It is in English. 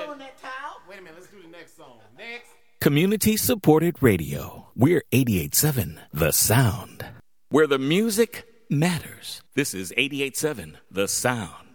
Wait a minute, let's do the next song. Next. Community supported radio. We're 88.7 The Sound, where the music matters. This is 88.7 The Sound.